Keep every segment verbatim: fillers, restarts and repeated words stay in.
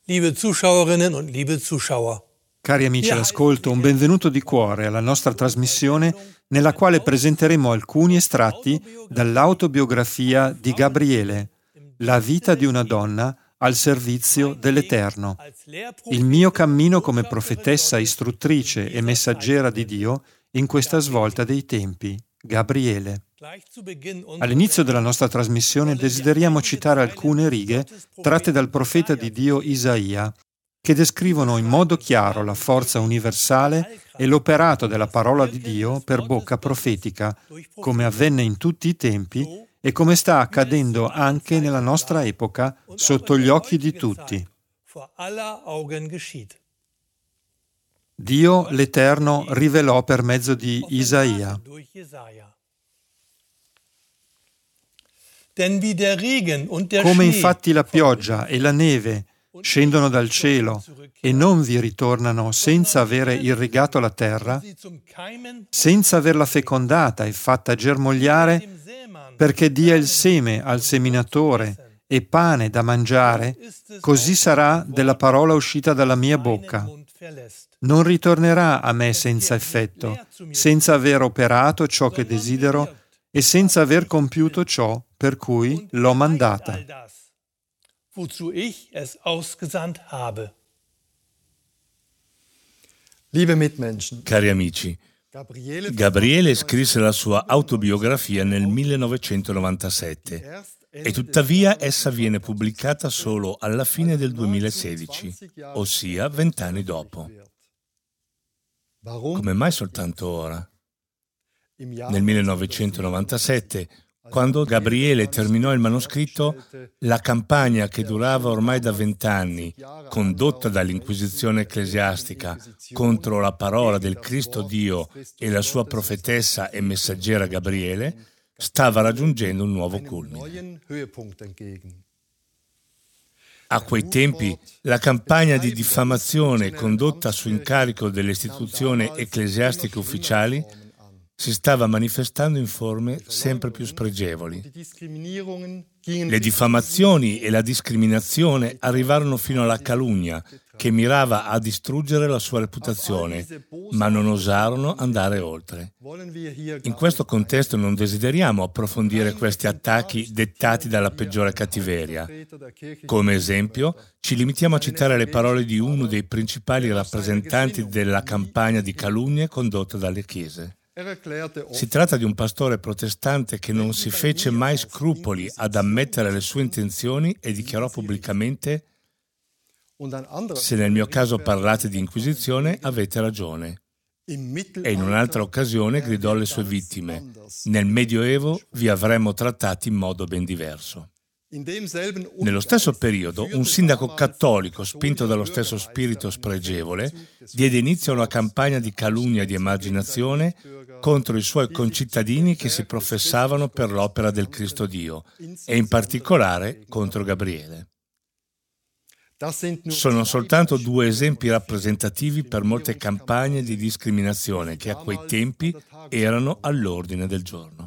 Liebe Zuschauerinnen und liebe Zuschauer. Cari amici all'ascolto, un benvenuto di cuore alla nostra trasmissione nella quale presenteremo alcuni estratti dall'autobiografia di Gabriele, La vita di una donna al servizio dell'Eterno. Il mio cammino come profetessa istruttrice e messaggera di Dio in questa svolta dei tempi. Gabriele. All'inizio della nostra trasmissione desideriamo citare alcune righe tratte dal profeta di Dio Isaia, che descrivono in modo chiaro la forza universale e l'operato della parola di Dio per bocca profetica, come avvenne in tutti i tempi e come sta accadendo anche nella nostra epoca sotto gli occhi di tutti. Dio l'Eterno rivelò per mezzo di Isaia. Come infatti la pioggia e la neve scendono dal cielo e non vi ritornano senza avere irrigato la terra, senza averla fecondata e fatta germogliare, perché dia il seme al seminatore e pane da mangiare, così sarà della parola uscita dalla mia bocca. Non ritornerà a me senza effetto, senza aver operato ciò che desidero e senza aver compiuto ciò per cui l'ho mandata. Wozu ich es ausgesandt habe. Liebe Mitmenschen, Cari amici, Gabriele scrisse la sua autobiografia nel millenovecentonovantasette e tuttavia essa viene pubblicata solo alla fine del duemilasedici, ossia vent'anni dopo. Come mai soltanto ora? Nel millenovecentonovantasette, quando Gabriele terminò il manoscritto, la campagna che durava ormai da vent'anni, condotta dall'Inquisizione ecclesiastica contro la parola del Cristo Dio e la sua profetessa e messaggera Gabriele, stava raggiungendo un nuovo culmine. A quei tempi, la campagna di diffamazione condotta su incarico delle istituzioni ecclesiastiche ufficiali si stava manifestando in forme sempre più spregevoli. Le diffamazioni e la discriminazione arrivarono fino alla calunnia, che mirava a distruggere la sua reputazione, ma non osarono andare oltre. In questo contesto non desideriamo approfondire questi attacchi dettati dalla peggiore cattiveria. Come esempio, ci limitiamo a citare le parole di uno dei principali rappresentanti della campagna di calunnie condotta dalle chiese. Si tratta di un pastore protestante che non si fece mai scrupoli ad ammettere le sue intenzioni e dichiarò pubblicamente: «Se nel mio caso parlate di inquisizione, avete ragione». E in un'altra occasione gridò alle sue vittime: «Nel Medioevo vi avremmo trattati in modo ben diverso». Nello stesso periodo, un sindaco cattolico, spinto dallo stesso spirito spregevole, diede inizio a una campagna di calunnia e di emarginazione contro i suoi concittadini che si professavano per l'opera del Cristo Dio, e in particolare contro Gabriele. Sono soltanto due esempi rappresentativi per molte campagne di discriminazione che a quei tempi erano all'ordine del giorno.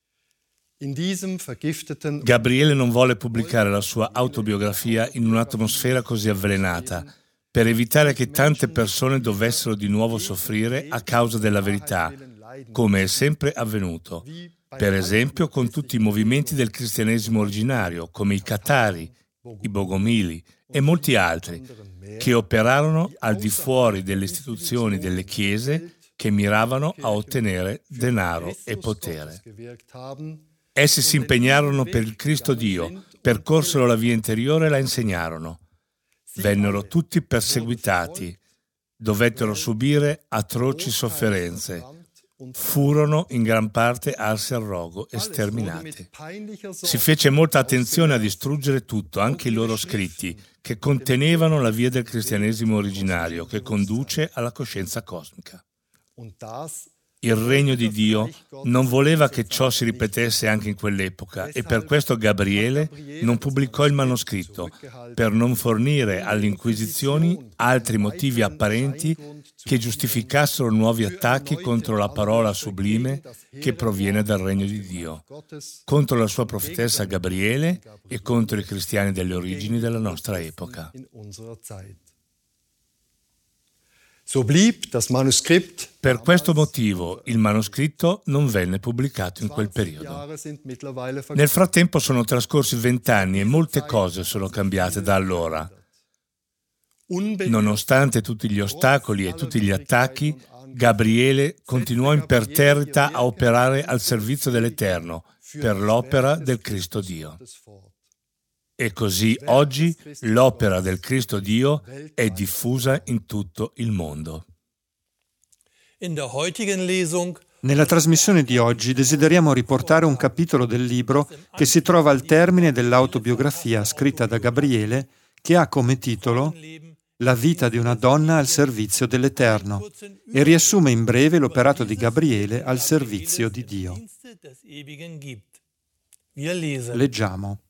Gabriele non volle pubblicare la sua autobiografia in un'atmosfera così avvelenata, per evitare che tante persone dovessero di nuovo soffrire a causa della verità, come è sempre avvenuto, per esempio con tutti i movimenti del cristianesimo originario, come i Catari, i Bogomili e molti altri, che operarono al di fuori delle istituzioni delle chiese che miravano a ottenere denaro e potere. Essi si impegnarono per il Cristo Dio, percorsero la via interiore e la insegnarono. Vennero tutti perseguitati, dovettero subire atroci sofferenze, furono in gran parte arsi al rogo e sterminati. Si fece molta attenzione a distruggere tutto, anche i loro scritti, che contenevano la via del cristianesimo originario che conduce alla coscienza cosmica. Il regno di Dio non voleva che ciò si ripetesse anche in quell'epoca e per questo Gabriele non pubblicò il manoscritto, per non fornire alle inquisizioni altri motivi apparenti che giustificassero nuovi attacchi contro la parola sublime che proviene dal regno di Dio, contro la sua profetessa Gabriele e contro i cristiani delle origini della nostra epoca. So blieb das Manuskript. Per questo motivo il manoscritto non venne pubblicato in quel periodo. Nel frattempo sono trascorsi vent'anni e molte cose sono cambiate da allora. Nonostante tutti gli ostacoli e tutti gli attacchi, Gabriele continuò imperterrita a operare al servizio dell'Eterno per l'opera del Cristo Dio. E così oggi l'opera del Cristo Dio è diffusa in tutto il mondo. Nella trasmissione di oggi desideriamo riportare un capitolo del libro che si trova al termine dell'autobiografia scritta da Gabriele, che ha come titolo La vita di una donna al servizio dell'Eterno e riassume in breve l'operato di Gabriele al servizio di Dio. Leggiamo.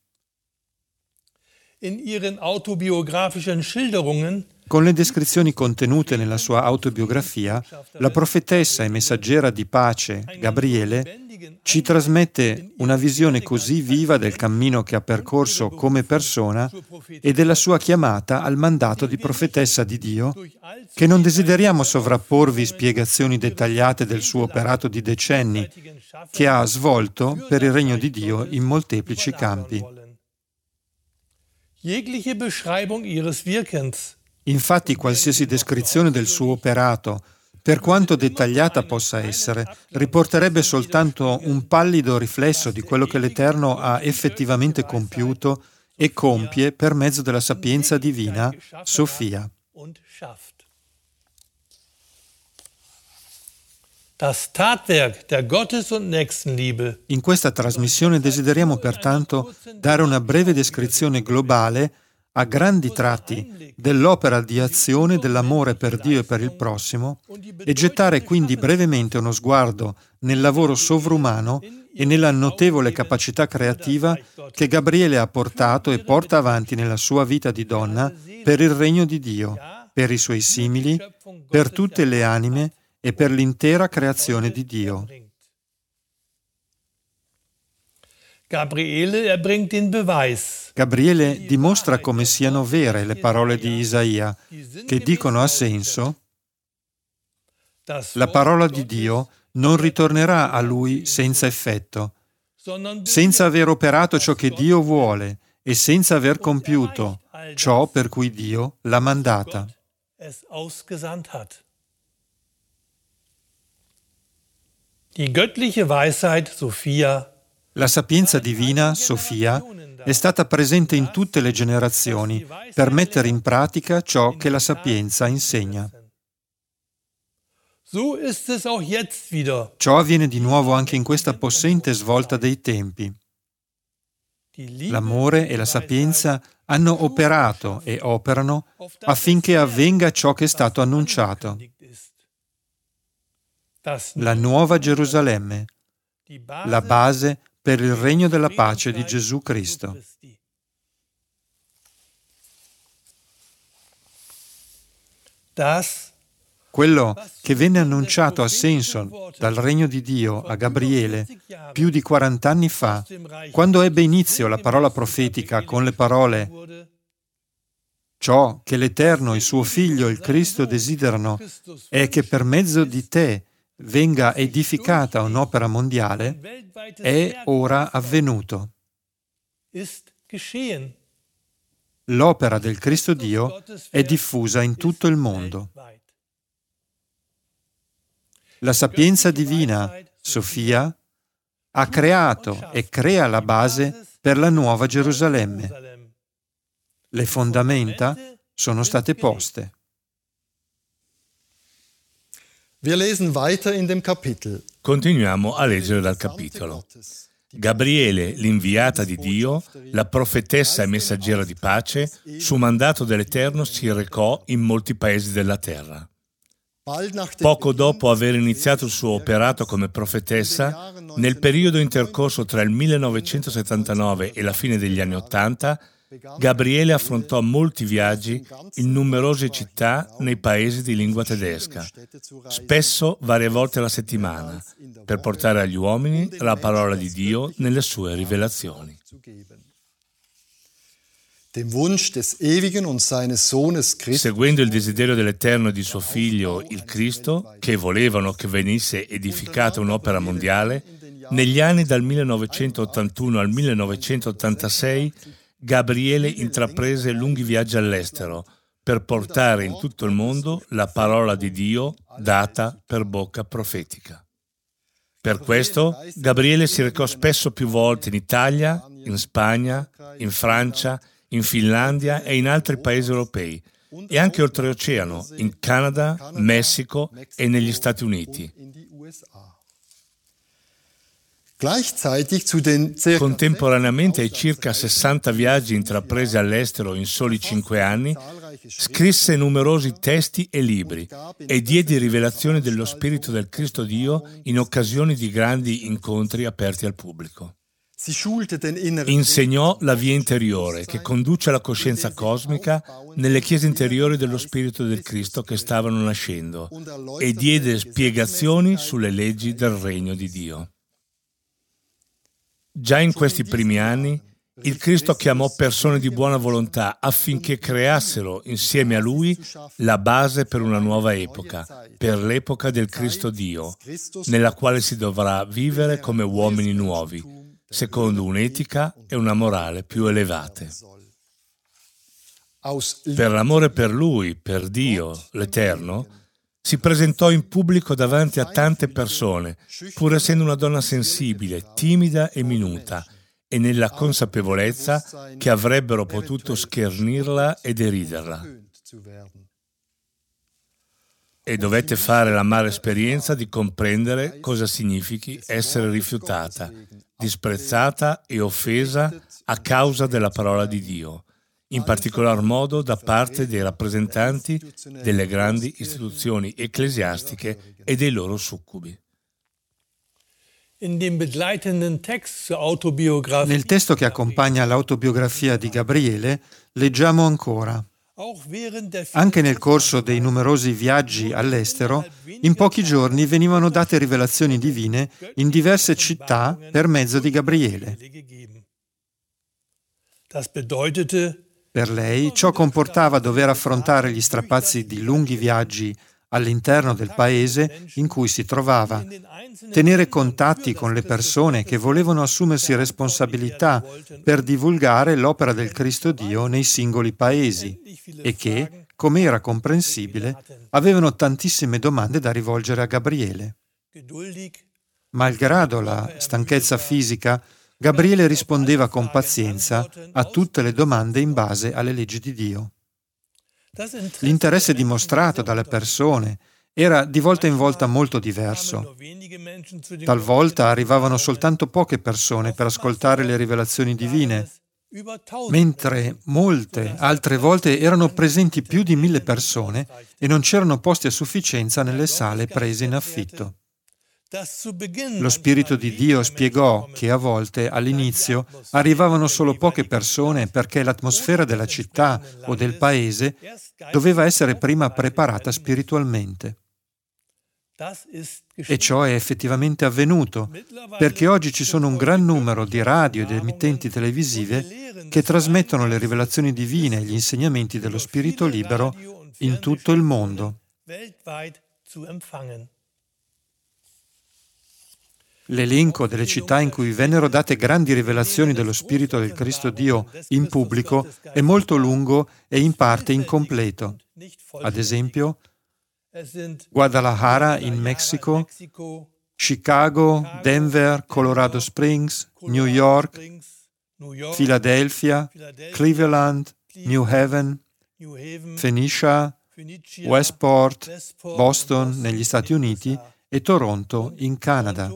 In ihren autobiografischen Schilderungen Con le descrizioni contenute nella sua autobiografia, la profetessa e messaggera di pace, Gabriele, ci trasmette una visione così viva del cammino che ha percorso come persona e della sua chiamata al mandato di profetessa di Dio, che non desideriamo sovrapporvi spiegazioni dettagliate del suo operato di decenni, che ha svolto per il regno di Dio in molteplici campi. Jegliche Beschreibung ihres Wirkens, Infatti, qualsiasi descrizione del suo operato, per quanto dettagliata possa essere, riporterebbe soltanto un pallido riflesso di quello che l'Eterno ha effettivamente compiuto e compie per mezzo della sapienza divina, Sofia. Das Tatwerk der Gottes- und Nächstenliebe In questa trasmissione desideriamo pertanto dare una breve descrizione globale, a grandi tratti, dell'opera di azione dell'amore per Dio e per il prossimo e gettare quindi brevemente uno sguardo nel lavoro sovrumano e nella notevole capacità creativa che Gabriele ha portato e porta avanti nella sua vita di donna per il regno di Dio, per i suoi simili, per tutte le anime e per l'intera creazione di Dio. Gabriele erbringt den Beweis. Gabriele dimostra come siano vere le parole di Isaia, che dicono a senso: la parola di Dio non ritornerà a lui senza effetto, senza aver operato ciò che Dio vuole e senza aver compiuto ciò per cui Dio l'ha mandata. Die göttliche Weisheit Sophia, La sapienza divina, Sofia, è stata presente in tutte le generazioni per mettere in pratica ciò che la sapienza insegna. so ist es auch jetzt wieder. Ciò avviene di nuovo anche in questa possente svolta dei tempi. L'amore e la sapienza hanno operato e operano affinché avvenga ciò che è stato annunciato. La nuova Gerusalemme, la base per il regno della pace di Gesù Cristo. Quello che venne annunciato a Samson dal regno di Dio a Gabriele più di quarant'anni fa, quando ebbe inizio la parola profetica con le parole «Ciò che l'Eterno, il suo Figlio, il Cristo desiderano è che per mezzo di te venga edificata un'opera mondiale», è ora avvenuto. L'opera del Cristo Dio è diffusa in tutto il mondo. La sapienza divina, Sofia, ha creato e crea la base per la nuova Gerusalemme. Le fondamenta sono state poste. Wir lesen weiter in dem Kapitel. Continuiamo a leggere dal capitolo. Gabriele, l'inviata di Dio, la profetessa e messaggera di pace, su mandato dell'Eterno si recò in molti paesi della terra. Poco dopo aver iniziato il suo operato come profetessa, nel periodo intercorso tra il millenovecentosettantanove e la fine degli anni Ottanta, Gabriele affrontò molti viaggi in numerose città nei paesi di lingua tedesca, spesso varie volte alla settimana, per portare agli uomini la parola di Dio nelle sue rivelazioni. Seguendo il desiderio dell'Eterno e di suo Figlio, il Cristo, che volevano che venisse edificata un'opera mondiale, negli anni dal millenovecentottantuno al millenovecentottantasei Gabriele intraprese lunghi viaggi all'estero per portare in tutto il mondo la parola di Dio data per bocca profetica. Per questo Gabriele si recò spesso più volte in Italia, in Spagna, in Francia, in Finlandia e in altri paesi europei, e anche oltreoceano, in Canada, Messico e negli Stati Uniti. Contemporaneamente ai circa sessanta viaggi intrapresi all'estero in soli cinque anni, scrisse numerosi testi e libri e diede rivelazioni dello Spirito del Cristo Dio in occasioni di grandi incontri aperti al pubblico. Insegnò la via interiore che conduce alla coscienza cosmica nelle chiese interiori dello Spirito del Cristo che stavano nascendo e diede spiegazioni sulle leggi del regno di Dio. Già in questi primi anni, il Cristo chiamò persone di buona volontà affinché creassero insieme a Lui la base per una nuova epoca, per l'epoca del Cristo Dio, nella quale si dovrà vivere come uomini nuovi, secondo un'etica e una morale più elevate. Per l'amore per Lui, per Dio, l'Eterno, si presentò in pubblico davanti a tante persone, pur essendo una donna sensibile, timida e minuta, e nella consapevolezza che avrebbero potuto schernirla e deriderla. E dovette fare l'amara esperienza di comprendere cosa significhi essere rifiutata, disprezzata e offesa a causa della parola di Dio, in particolar modo da parte dei rappresentanti delle grandi istituzioni ecclesiastiche e dei loro succubi. Nel testo che accompagna l'autobiografia di Gabriele leggiamo ancora: anche nel corso dei numerosi viaggi all'estero, in pochi giorni venivano date rivelazioni divine in diverse città per mezzo di Gabriele. Per lei ciò comportava dover affrontare gli strapazzi di lunghi viaggi all'interno del paese in cui si trovava, tenere contatti con le persone che volevano assumersi responsabilità per divulgare l'opera del Cristo Dio nei singoli paesi e che, come era comprensibile, avevano tantissime domande da rivolgere a Gabriele. Malgrado la stanchezza fisica, Gabriele rispondeva con pazienza a tutte le domande in base alle leggi di Dio. L'interesse dimostrato dalle persone era di volta in volta molto diverso. Talvolta arrivavano soltanto poche persone per ascoltare le rivelazioni divine, mentre molte altre volte erano presenti più di mille persone e non c'erano posti a sufficienza nelle sale prese in affitto. Lo Spirito di Dio spiegò che a volte, all'inizio, arrivavano solo poche persone perché l'atmosfera della città o del paese doveva essere prima preparata spiritualmente. E ciò è effettivamente avvenuto, perché oggi ci sono un gran numero di radio ed emittenti televisive che trasmettono le rivelazioni divine e gli insegnamenti dello Spirito libero in tutto il mondo. L'elenco delle città in cui vennero date grandi rivelazioni dello Spirito del Cristo Dio in pubblico è molto lungo e in parte incompleto. Ad esempio, Guadalajara in Messico, Chicago, Denver, Colorado Springs, New York, Philadelphia, Cleveland, New Haven, Phoenicia, Westport, Boston negli Stati Uniti e Toronto in Canada.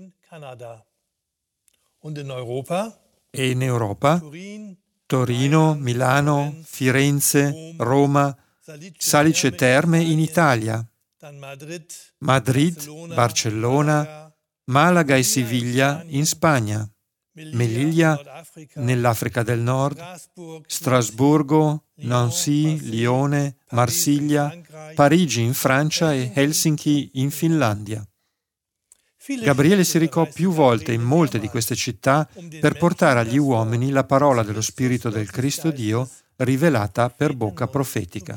E in Europa, Torino, Milano, Firenze, Roma, Salice Terme in Italia, Madrid, Barcellona, Malaga e Siviglia in Spagna, Melilla nell'Africa del Nord, Strasburgo, Nancy, Lione, Marsiglia, Parigi in Francia e Helsinki in Finlandia. Gabriele si recò più volte in molte di queste città per portare agli uomini la parola dello Spirito del Cristo Dio rivelata per bocca profetica.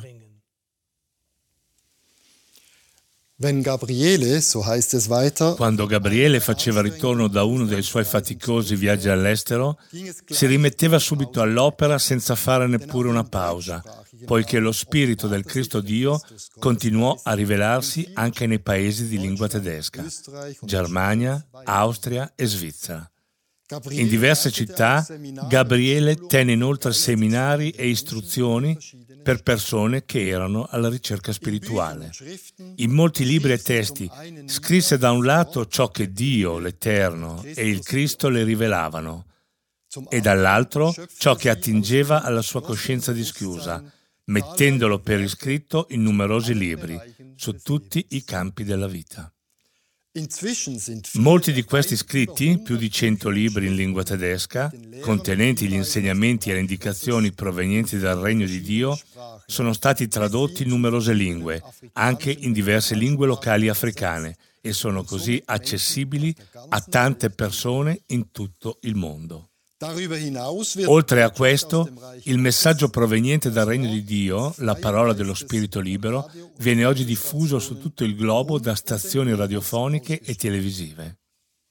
Wenn Gabriele, so heißt es weiter, Quando Gabriele faceva ritorno da uno dei suoi faticosi viaggi all'estero, si rimetteva subito all'opera senza fare neppure una pausa, poiché lo Spirito del Cristo Dio continuò a rivelarsi anche nei paesi di lingua tedesca, Germania, Austria e Svizzera. In diverse città, Gabriele tenne inoltre seminari e istruzioni per persone che erano alla ricerca spirituale. In molti libri e testi scrisse da un lato ciò che Dio, l'Eterno e il Cristo le rivelavano, e dall'altro ciò che attingeva alla sua coscienza dischiusa, mettendolo per iscritto in numerosi libri su tutti i campi della vita. Molti di questi scritti, più di cento libri in lingua tedesca, contenenti gli insegnamenti e le indicazioni provenienti dal Regno di Dio, sono stati tradotti in numerose lingue, anche in diverse lingue locali africane, e sono così accessibili a tante persone in tutto il mondo. Oltre a questo, il messaggio proveniente dal Regno di Dio, la parola dello Spirito libero, viene oggi diffuso su tutto il globo da stazioni radiofoniche e televisive.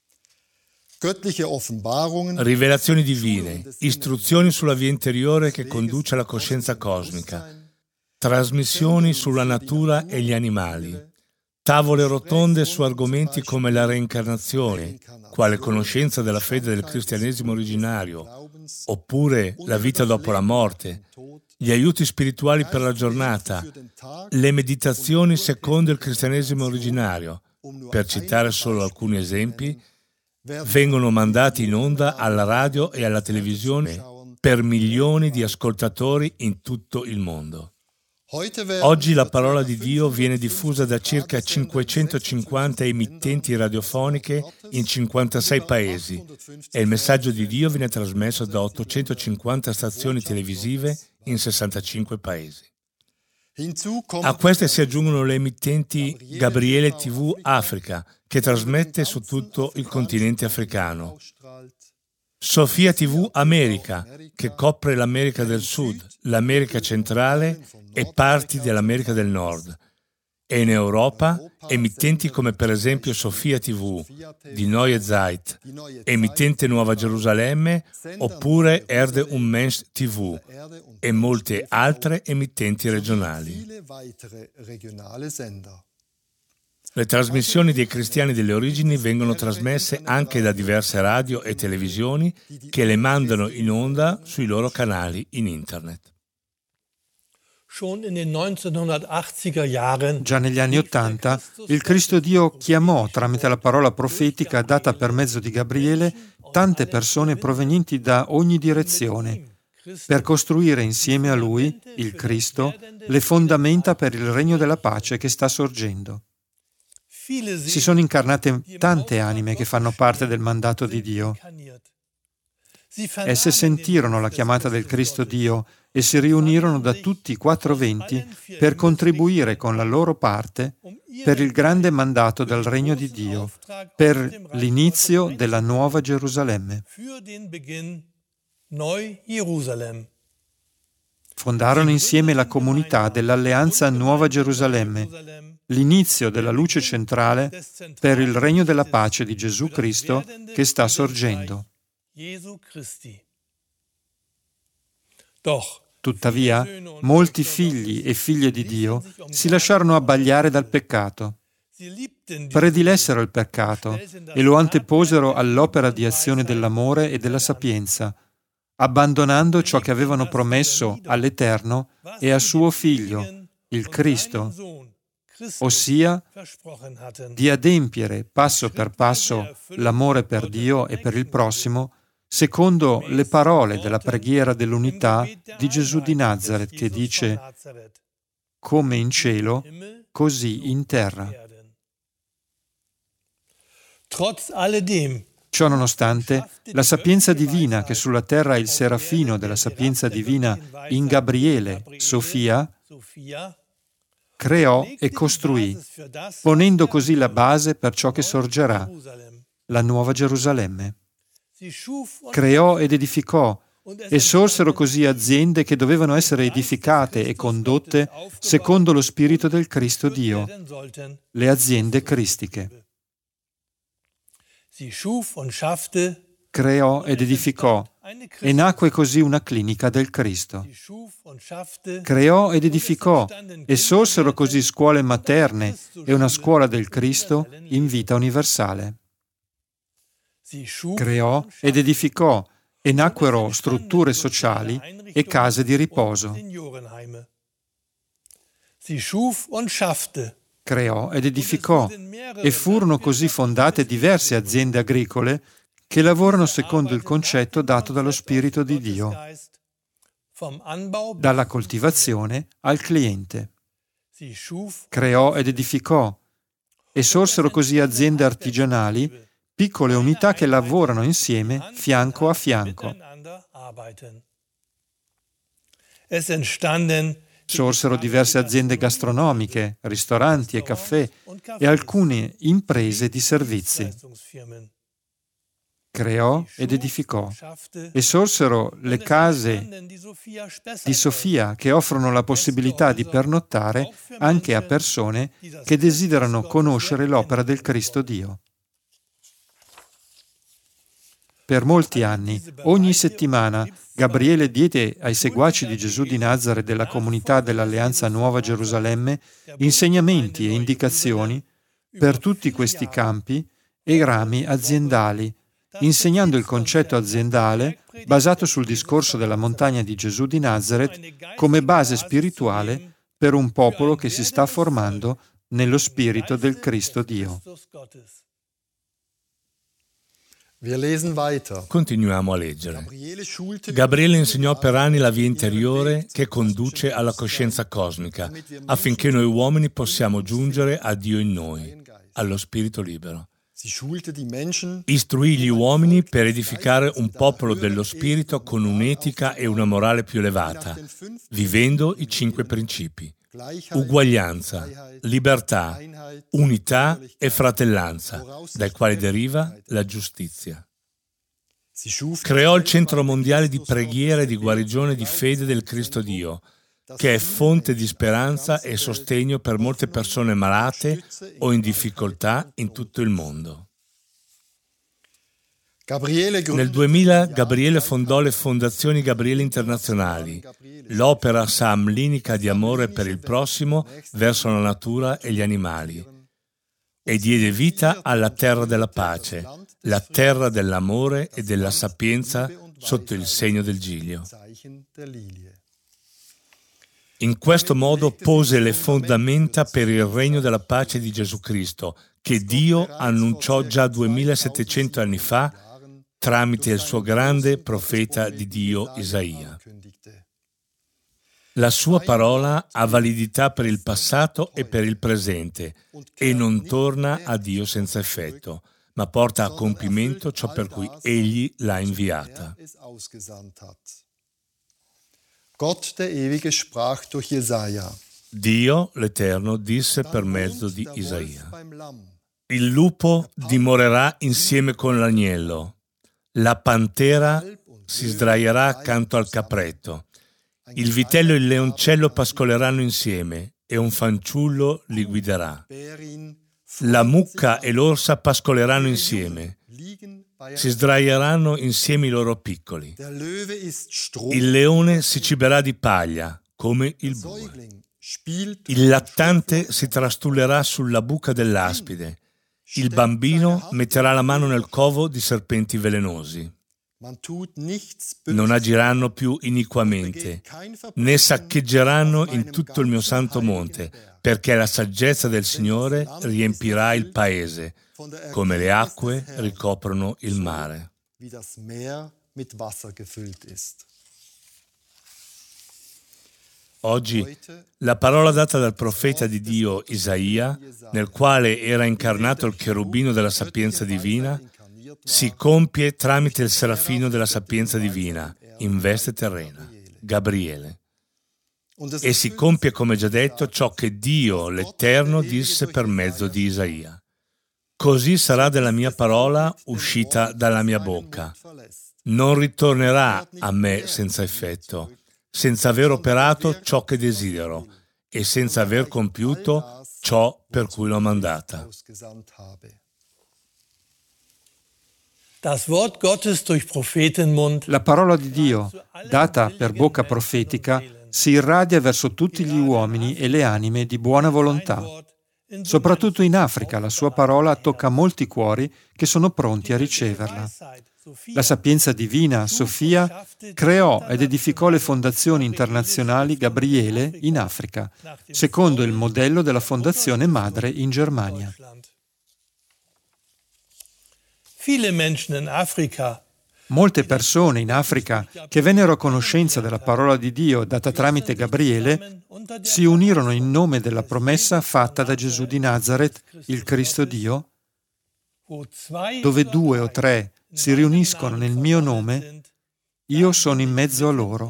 Rivelazioni divine, istruzioni sulla via interiore che conduce alla coscienza cosmica, trasmissioni sulla natura e gli animali, tavole rotonde su argomenti come la reincarnazione, quale conoscenza della fede del cristianesimo originario, oppure la vita dopo la morte, gli aiuti spirituali per la giornata, le meditazioni secondo il cristianesimo originario, per citare solo alcuni esempi, vengono mandati in onda alla radio e alla televisione per milioni di ascoltatori in tutto il mondo. Oggi la parola di Dio viene diffusa da circa cinquecentocinquanta emittenti radiofoniche in cinquantasei paesi e il messaggio di Dio viene trasmesso da ottocentocinquanta stazioni televisive in sessantacinque paesi. A queste si aggiungono le emittenti Gabriele tivù Africa, che trasmette su tutto il continente africano, Sofia tivù America, che copre l'America del Sud, l'America centrale e parti dell'America del Nord, e in Europa emittenti come per esempio Sofia tivù di Neue Zeit, emittente Nuova Gerusalemme, oppure Erde und Mensch tivù e molte altre emittenti regionali. Le trasmissioni dei cristiani delle origini vengono trasmesse anche da diverse radio e televisioni che le mandano in onda sui loro canali in internet. Già negli anni Ottanta, il Cristo Dio chiamò tramite la parola profetica data per mezzo di Gabriele tante persone provenienti da ogni direzione per costruire insieme a Lui, il Cristo, le fondamenta per il regno della pace che sta sorgendo. Si sono incarnate tante anime che fanno parte del mandato di Dio. Esse sentirono la chiamata del Cristo Dio e si riunirono da tutti i quattro venti per contribuire con la loro parte per il grande mandato del Regno di Dio, per l'inizio della Nuova Gerusalemme. Fondarono insieme la comunità dell'Alleanza Nuova Gerusalemme, l'inizio della luce centrale per il regno della pace di Gesù Cristo che sta sorgendo. Tuttavia, molti figli e figlie di Dio si lasciarono abbagliare dal peccato. Predilessero il peccato e lo anteposero all'opera di azione dell'amore e della sapienza, abbandonando ciò che avevano promesso all'Eterno e a suo Figlio, il Cristo, ossia di adempiere passo per passo l'amore per Dio e per il prossimo, secondo le parole della preghiera dell'unità di Gesù di Nazaret, che dice: come in cielo, così in terra. Trotz alledem, Ciò nonostante, la sapienza divina che sulla terra è il serafino della sapienza divina in Gabriele, Sofia, creò e costruì, ponendo così la base per ciò che sorgerà, la nuova Gerusalemme. Creò ed edificò, e sorsero così aziende che dovevano essere edificate e condotte secondo lo Spirito del Cristo Dio, le aziende cristiche. Creò ed edificò, e nacque così una clinica del Cristo. Creò ed edificò, e sorsero così scuole materne e una scuola del Cristo in vita universale. Creò ed edificò, e nacquero strutture sociali e case di riposo. Creò ed edificò, e furono così fondate diverse aziende agricole che lavorano secondo il concetto dato dallo Spirito di Dio, dalla coltivazione al cliente. Creò ed edificò, e sorsero così aziende artigianali, piccole unità che lavorano insieme fianco a fianco. Sorsero diverse aziende gastronomiche, ristoranti e caffè e alcune imprese di servizi. Creò ed edificò, e sorsero le case di Sofia che offrono la possibilità di pernottare anche a persone che desiderano conoscere l'opera del Cristo Dio. Per molti anni, ogni settimana, Gabriele diede ai seguaci di Gesù di Nazaret della comunità dell'Alleanza Nuova Gerusalemme insegnamenti e indicazioni per tutti questi campi e rami aziendali, insegnando il concetto aziendale basato sul discorso della montagna di Gesù di Nazaret come base spirituale per un popolo che si sta formando nello spirito del Cristo Dio. Continuiamo a leggere. Gabriele insegnò per anni la via interiore che conduce alla coscienza cosmica, affinché noi uomini possiamo giungere a Dio in noi, allo spirito libero. Istruì gli uomini per edificare un popolo dello spirito con un'etica e una morale più elevata, vivendo i cinque principi: uguaglianza, libertà, unità e fratellanza, dai quali deriva la giustizia. Creò il Centro Mondiale di Preghiera e di Guarigione di Fede del Cristo Dio, che è fonte di speranza e sostegno per molte persone malate o in difficoltà in tutto il mondo. Nel duemila Gabriele fondò le Fondazioni Gabriele Internazionali, l'opera samlinica di amore per il prossimo verso la natura e gli animali, e diede vita alla terra della pace, la terra dell'amore e della sapienza sotto il segno del Giglio. In questo modo pose le fondamenta per il regno della pace di Gesù Cristo, che Dio annunciò già duemilasettecento anni fa tramite il suo grande profeta di Dio Isaia. La sua parola ha validità per il passato e per il presente e non torna a Dio senza effetto, ma porta a compimento ciò per cui Egli l'ha inviata. Gott der Ewige sprach durch Jesaja. Dio, l'Eterno, disse per mezzo di Isaia: il lupo dimorerà insieme con l'agnello, la pantera si sdraierà accanto al capretto, il vitello e il leoncello pascoleranno insieme e un fanciullo li guiderà. La mucca e l'orsa pascoleranno insieme, si sdraieranno insieme i loro piccoli. Il leone si ciberà di paglia, come il bue. Il lattante si trastullerà sulla buca dell'aspide. Il bambino metterà la mano nel covo di serpenti velenosi. Non agiranno più iniquamente, né saccheggeranno in tutto il mio santo monte, perché la saggezza del Signore riempirà il paese, come le acque ricoprono il mare. Oggi la parola data dal profeta di Dio Isaia, nel quale era incarnato il cherubino della sapienza divina, si compie tramite il serafino della sapienza divina, in veste terrena, Gabriele. E si compie, come già detto, ciò che Dio, l'Eterno, disse per mezzo di Isaia. Così sarà della mia parola uscita dalla mia bocca. Non ritornerà a me senza effetto, senza aver operato ciò che desidero e senza aver compiuto ciò per cui l'ho mandata. La parola di Dio, data per bocca profetica, si irradia verso tutti gli uomini e le anime di buona volontà. Soprattutto in Africa la sua parola tocca molti cuori che sono pronti a riceverla. La sapienza divina, Sofia, creò ed edificò le fondazioni internazionali Gabriele in Africa, secondo il modello della fondazione madre in Germania. Molte persone in Africa che vennero a conoscenza della parola di Dio data tramite Gabriele si unirono in nome della promessa fatta da Gesù di Nazaret, il Cristo Dio, dove due o tre si riuniscono nel mio nome, io sono in mezzo a loro.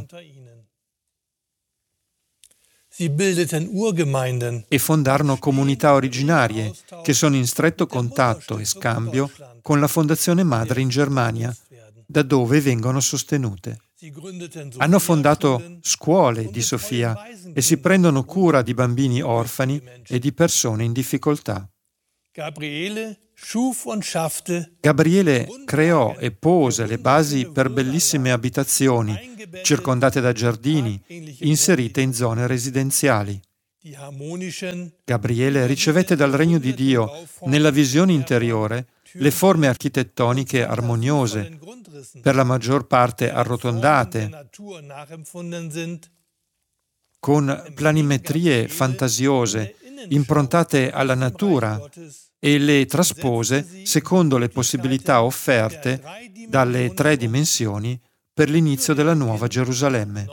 E fondarono comunità originarie che sono in stretto contatto e scambio con la fondazione madre in Germania, da dove vengono sostenute. Hanno fondato scuole di Sofia e si prendono cura di bambini orfani e di persone in difficoltà. Gabriele creò e pose le basi per bellissime abitazioni, circondate da giardini, inserite in zone residenziali. Gabriele ricevette dal regno di Dio, nella visione interiore, le forme architettoniche armoniose, per la maggior parte arrotondate, con planimetrie fantasiose, improntate alla natura, e le traspose secondo le possibilità offerte dalle tre dimensioni per l'inizio della nuova Gerusalemme.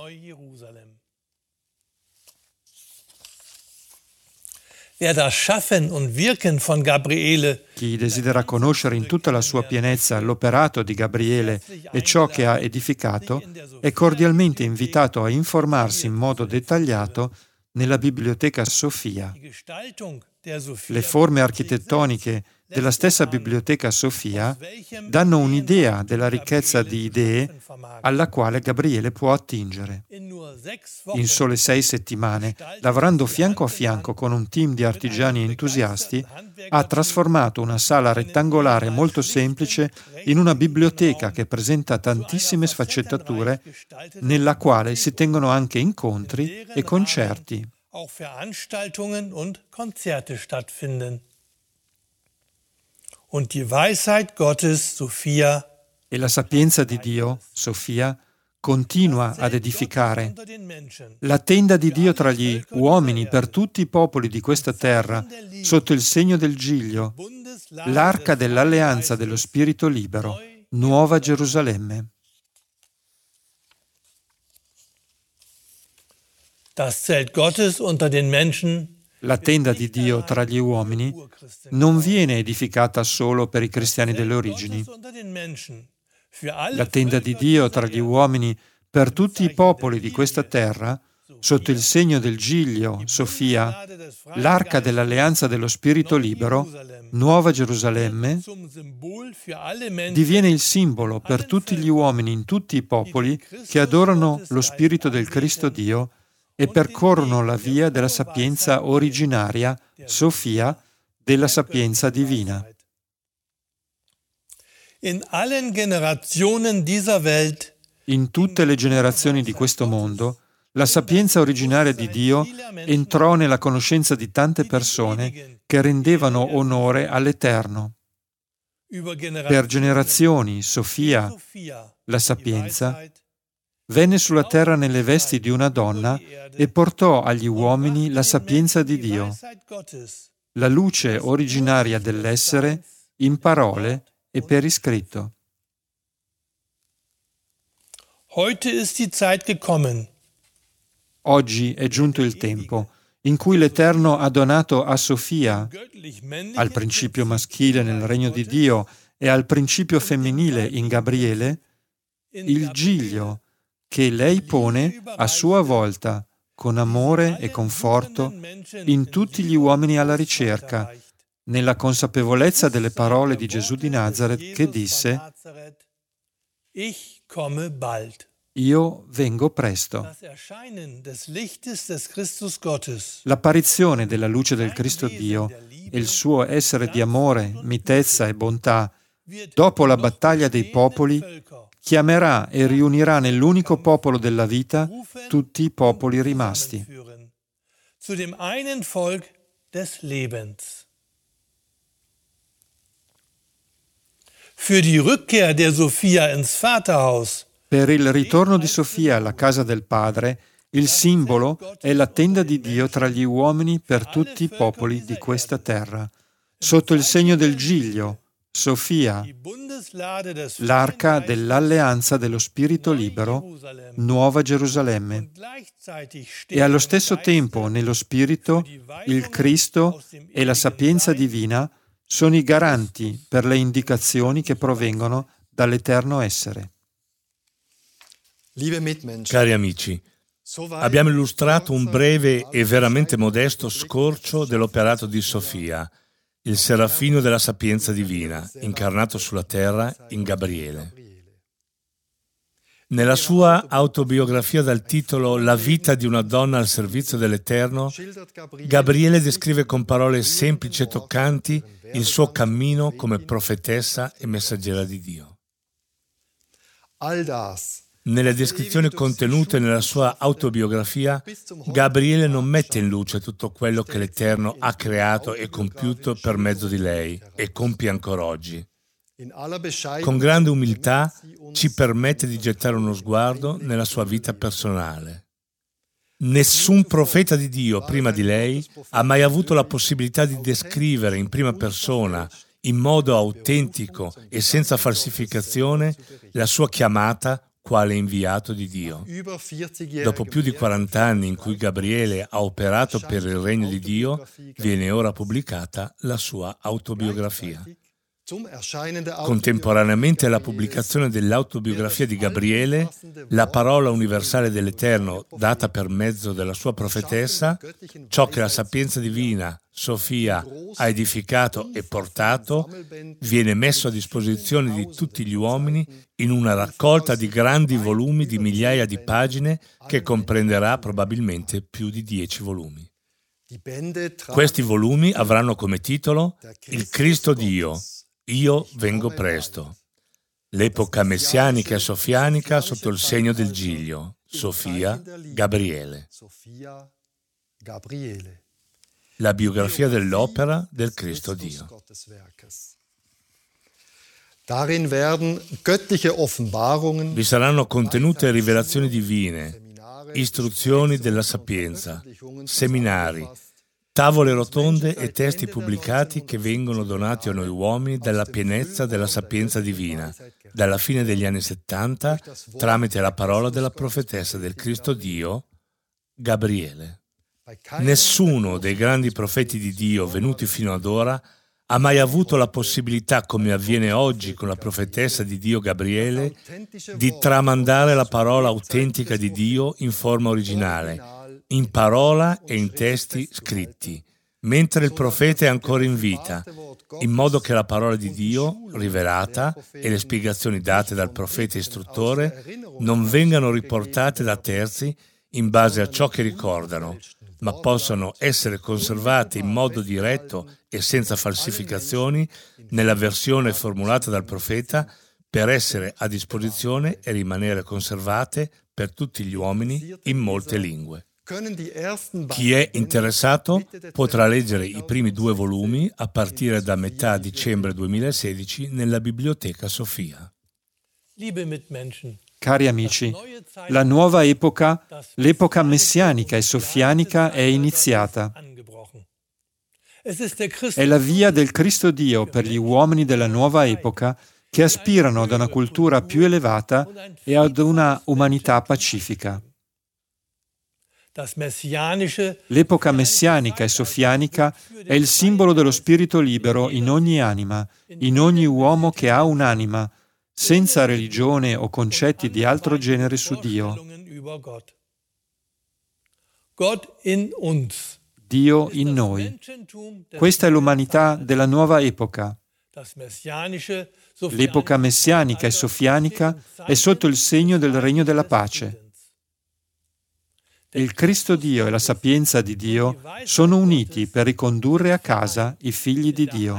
Chi desidera conoscere in tutta la sua pienezza l'operato di Gabriele e ciò che ha edificato è cordialmente invitato a informarsi in modo dettagliato nella Biblioteca Sofia. Le forme architettoniche della stessa Biblioteca Sofia danno un'idea della ricchezza di idee alla quale Gabriele può attingere. In sole sei settimane, lavorando fianco a fianco con un team di artigiani entusiasti, ha trasformato una sala rettangolare molto semplice in una biblioteca che presenta tantissime sfaccettature, nella quale si tengono anche incontri e concerti. Auch Veranstaltungen und Konzerte stattfinden. Und die Weisheit Gottes, Sophia, e la sapienza di Dio, Sofia, continua ad edificare. La tenda di Dio tra gli uomini per tutti i popoli di questa terra, sotto il segno del Giglio, l'arca dell'alleanza dello Spirito libero, Nuova Gerusalemme. Das Zelt Gottes unter den Menschen, la tenda di Dio tra gli uomini, non viene edificata solo per i cristiani delle origini. La tenda di Dio tra gli uomini per tutti i popoli di questa terra, sotto il segno del Giglio, Sofia, l'arca dell'alleanza dello Spirito libero, Nuova Gerusalemme, diviene il simbolo per tutti gli uomini in tutti i popoli che adorano lo Spirito del Cristo Dio e percorrono la via della sapienza originaria, Sofia, della sapienza divina. In tutte le generazioni di questo mondo, la sapienza originaria di Dio entrò nella conoscenza di tante persone che rendevano onore all'Eterno. Per generazioni, Sofia, la sapienza, venne sulla terra nelle vesti di una donna e portò agli uomini la sapienza di Dio, la luce originaria dell'essere in parole e per iscritto. Oggi è giunto il tempo in cui l'Eterno ha donato a Sofia, al principio maschile nel regno di Dio e al principio femminile in Gabriele, il giglio che lei pone a sua volta con amore e conforto in tutti gli uomini alla ricerca, nella consapevolezza delle parole di Gesù di Nazaret che disse: Io vengo presto. L'apparizione della luce del Cristo Dio e il suo essere di amore, mitezza e bontà, dopo la battaglia dei popoli, chiamerà e riunirà nell'unico popolo della vita tutti i popoli rimasti. Für die Rückkehr der Sophia ins Vaterhaus. Per il ritorno di Sofia alla casa del Padre, il simbolo è la tenda di Dio tra gli uomini per tutti i popoli di questa terra. Sotto il segno del giglio, Sofia, l'arca dell'alleanza dello Spirito libero, Nuova Gerusalemme. E allo stesso tempo, nello Spirito, il Cristo e la sapienza divina sono i garanti per le indicazioni che provengono dall'eterno essere. Cari amici, abbiamo illustrato un breve e veramente modesto scorcio dell'operato di Sofia, il serafino della sapienza divina, incarnato sulla terra in Gabriele. Nella sua autobiografia dal titolo La vita di una donna al servizio dell'Eterno, Gabriele descrive con parole semplici e toccanti il suo cammino come profetessa e messaggera di Dio. Nelle descrizioni contenute nella sua autobiografia, Gabriele non mette in luce tutto quello che l'Eterno ha creato e compiuto per mezzo di lei e compie ancora oggi. Con grande umiltà ci permette di gettare uno sguardo nella sua vita personale. Nessun profeta di Dio prima di lei ha mai avuto la possibilità di descrivere in prima persona, in modo autentico e senza falsificazione, la sua chiamata quale inviato di Dio. Dopo più di quaranta anni in cui Gabriele ha operato per il regno di Dio, viene ora pubblicata la sua autobiografia. Contemporaneamente alla pubblicazione dell'autobiografia di Gabriele, la parola universale dell'Eterno data per mezzo della sua profetessa, ciò che la sapienza divina, Sofia, ha edificato e portato, viene messo a disposizione di tutti gli uomini in una raccolta di grandi volumi di migliaia di pagine che comprenderà probabilmente più di dieci volumi. Questi volumi avranno come titolo Il Cristo Dio. Io vengo presto. L'epoca messianica e sofianica sotto il segno del giglio. Sofia, Gabriele. La biografia dell'opera del Cristo Dio. Vi saranno contenute rivelazioni divine, istruzioni della sapienza, seminari, tavole rotonde e testi pubblicati che vengono donati a noi uomini dalla pienezza della sapienza divina, dalla fine degli anni settanta, tramite la parola della profetessa del Cristo Dio, Gabriele. Nessuno dei grandi profeti di Dio venuti fino ad ora ha mai avuto la possibilità, come avviene oggi con la profetessa di Dio Gabriele, di tramandare la parola autentica di Dio in forma originale, in parola e in testi scritti, mentre il profeta è ancora in vita, in modo che la parola di Dio, rivelata, e le spiegazioni date dal profeta istruttore non vengano riportate da terzi in base a ciò che ricordano, ma possano essere conservate in modo diretto e senza falsificazioni nella versione formulata dal profeta per essere a disposizione e rimanere conservate per tutti gli uomini in molte lingue. Chi è interessato potrà leggere i primi due volumi a partire da metà dicembre duemilasedici nella Biblioteca Sofia. Cari amici, la nuova epoca, l'epoca messianica e sofianica è iniziata. È la via del Cristo Dio per gli uomini della nuova epoca che aspirano ad una cultura più elevata e ad una umanità pacifica. L'epoca messianica e sofianica è il simbolo dello spirito libero in ogni anima, in ogni uomo che ha un'anima, senza religione o concetti di altro genere su Dio. Dio in noi. Questa è l'umanità della nuova epoca. L'epoca messianica e sofianica è sotto il segno del regno della pace. Il Cristo Dio e la sapienza di Dio sono uniti per ricondurre a casa i figli di Dio.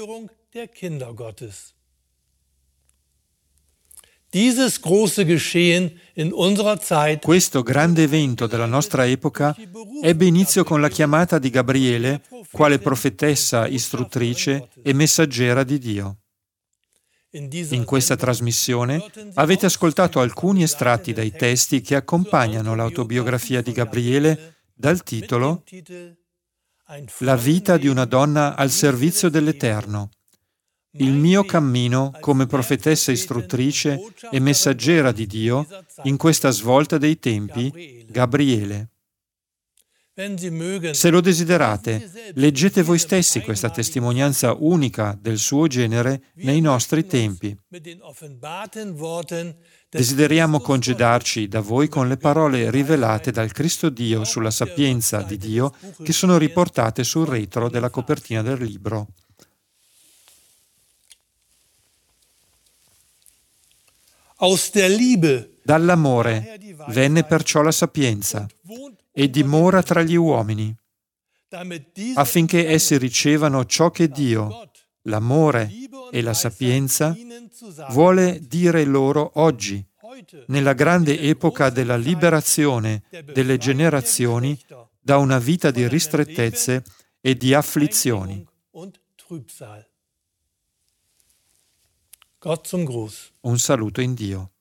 Questo grande evento della nostra epoca ebbe inizio con la chiamata di Gabriele, quale profetessa, istruttrice e messaggera di Dio. In questa trasmissione avete ascoltato alcuni estratti dai testi che accompagnano l'autobiografia di Gabriele dal titolo La vita di una donna al servizio dell'Eterno. Il mio cammino come profetessa istruttrice e messaggera di Dio in questa svolta dei tempi, Gabriele. Se lo desiderate, leggete voi stessi questa testimonianza unica del suo genere nei nostri tempi. Desideriamo congedarci da voi con le parole rivelate dal Cristo Dio sulla sapienza di Dio che sono riportate sul retro della copertina del libro. Dall'amore venne perciò la sapienza e dimora tra gli uomini, affinché essi ricevano ciò che Dio, l'amore e la sapienza, vuole dire loro oggi, nella grande epoca della liberazione delle generazioni da una vita di ristrettezze e di afflizioni. Un saluto in Dio.